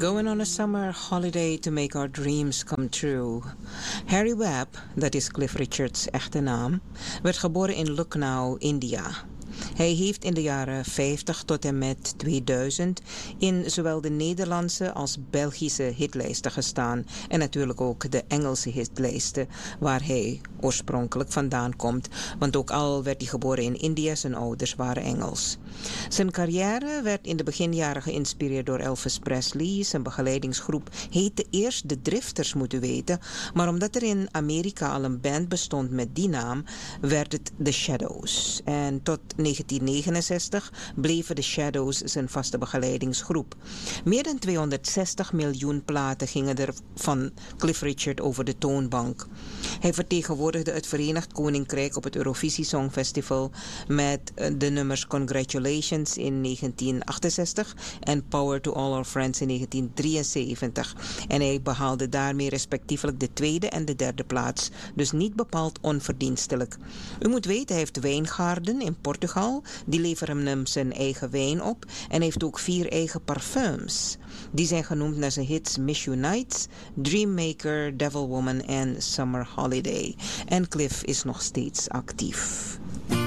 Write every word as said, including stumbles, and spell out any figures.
Going on a summer holiday to make our dreams come true. Harry Webb, dat is Cliff Richards' echte naam, werd geboren in Lucknow, India. Hij heeft in de jaren vijftig tot en met tweeduizend in zowel de Nederlandse als Belgische hitlijsten gestaan en natuurlijk ook de Engelse hitlijsten waar hij oorspronkelijk vandaan komt, want ook al werd hij geboren in India, zijn ouders waren Engels. Zijn carrière werd in de beginjaren geïnspireerd door Elvis Presley. Zijn begeleidingsgroep heette eerst de Drifters, moet u weten, maar omdat er in Amerika al een band bestond met die naam, werd het The Shadows. En tot negentien negenenzestig bleven de Shadows zijn vaste begeleidingsgroep. Meer dan tweehonderdzestig miljoen platen gingen er van Cliff Richard over de toonbank. Hij vertegenwoordigde het Verenigd Koninkrijk op het Eurovisie Songfestival met de nummers Congratulations in negentien achtenzestig en Power to All Our Friends in negentien drieënzeventig. En hij behaalde daarmee respectievelijk de tweede en de derde plaats, dus niet bepaald onverdienstelijk. U moet weten, hij heeft wijngaarden in Portugal, die leveren hem zijn eigen wijn op en heeft ook vier eigen parfums. Die zijn genoemd naar zijn hits Miss You Nights, Dreammaker, Devil Woman en Summer Holiday. En Cliff is nog steeds actief.